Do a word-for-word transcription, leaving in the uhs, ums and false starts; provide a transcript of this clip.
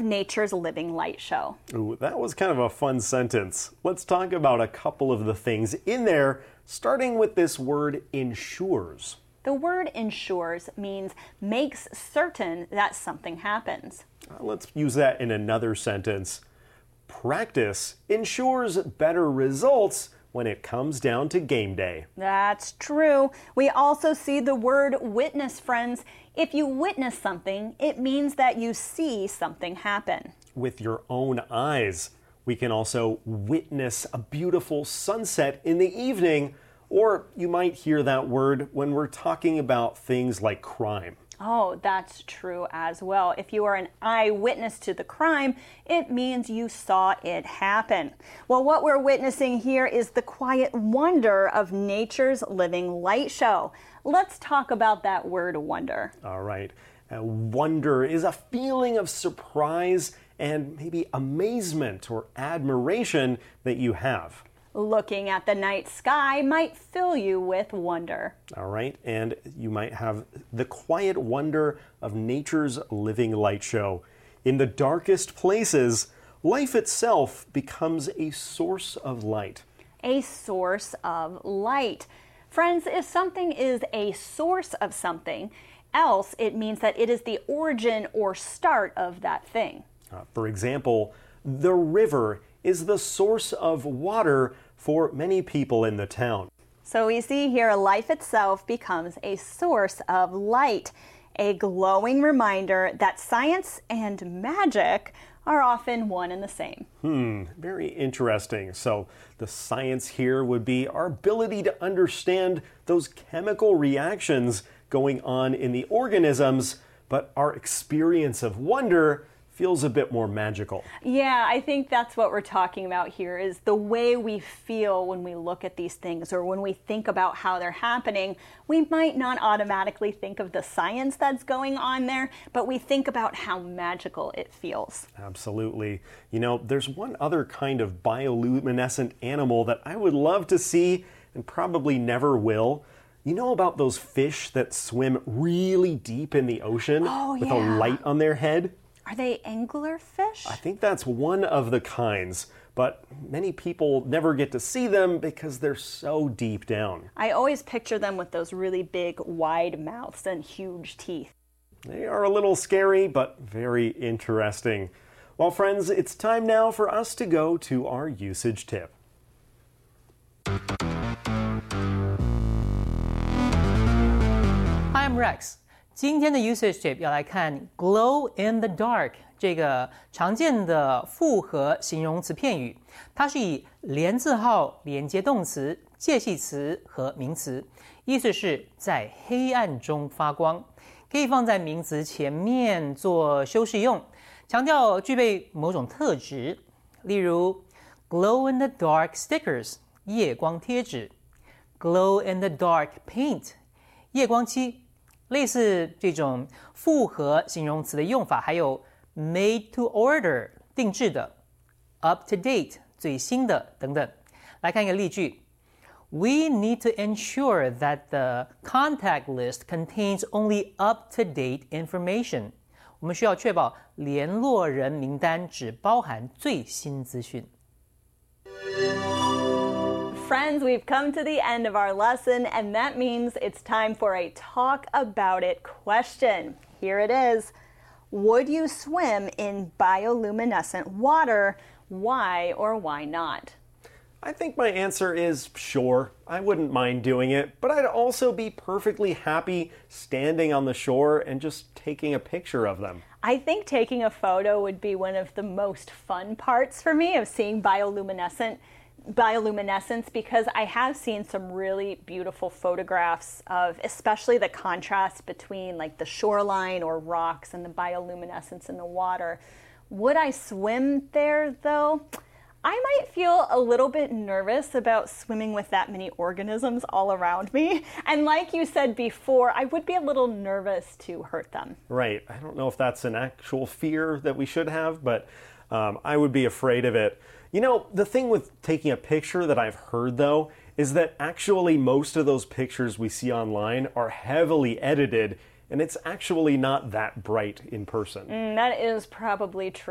of nature's living light show. Ooh, that was kind of a fun sentence. Let's talk about a couple of the things in there, starting with this word ensures. The word ensures means makes certain that something happens. Uh, let's use that in another sentence. Practice ensures better results when it comes down to game day. That's true. We also see the word witness, friends. If you witness something, it means that you see something happen. With your own eyes. We can also witness a beautiful sunset in the evening, or you might hear that word when we're talking about things like crime. Oh, that's true as well. If you are an eyewitness to the crime, it means you saw it happen. Well, what we're witnessing here is the quiet wonder of nature's living light show. Let's talk about that word wonder. All right. Uh, wonder is a feeling of surprise and maybe amazement or admiration that you have. Looking at the night sky might fill you with wonder. All right, and you might have the quiet wonder of nature's living light show. In the darkest places, life itself becomes a source of light. A source of light. Friends, if something is a source of something, else it means that it is the origin or start of that thing. Uh, for example, the river is the source of water for many people in the town. So we see here life itself becomes a source of light, a glowing reminder that science and magic are often one and the same. Hmm, very interesting. So the science here would be our ability to understand those chemical reactions going on in the organisms, but our experience of wonder feels a bit more magical. Yeah, I think that's what we're talking about here, is the way we feel when we look at these things or when we think about how they're happening. We might not automatically think of the science that's going on there, but we think about how magical it feels. Absolutely. You know, there's one other kind of bioluminescent animal that I would love to see and probably never will. You know about those fish that swim really deep in the ocean oh, with yeah. a light on their head? Are they anglerfish? I think that's one of the kinds, but many people never get to see them because they're so deep down. I always picture them with those really big, wide mouths and huge teeth. They are a little scary, but very interesting. Well, friends, it's time now for us to go to our usage tip. Hi, I'm Rex. 今天的 usage tip 要来看 glow in the dark 这个常见的复合形容词片语，它是以连字号连接动词、介系词和名词，意思是在黑暗中发光，可以放在名词前面做修饰用，强调具备某种特质，例如 glow in the dark stickers 夜光贴纸， glow in the dark paint 夜光漆。类似这种复合形容词的用法，还有 made to order 定制的 up to date 最新的等等。来看一个例句 We need to ensure that the contact list contains only up to date information. 我们需要确保联络人名单只包含最新资讯。 Friends, we've come to the end of our lesson, and that means it's time for a talk about it question. Here it is. Would you swim in bioluminescent water? Why or why not? I think my answer is sure. I wouldn't mind doing it, but I'd also be perfectly happy standing on the shore and just taking a picture of them. I think taking a photo would be one of the most fun parts for me of seeing bioluminescent bioluminescence, because I have seen some really beautiful photographs of especially the contrast between like the shoreline or rocks and the bioluminescence in the water. Would I swim there though? I might feel a little bit nervous about swimming with that many organisms all around me. And like you said before, I would be a little nervous to hurt them. Right. I don't know if that's an actual fear that we should have, but um, I would be afraid of it. You know, the thing with taking a picture that I've heard, though, is that actually most of those pictures we see online are heavily edited, and it's actually not that bright in person. Mm, that is probably true.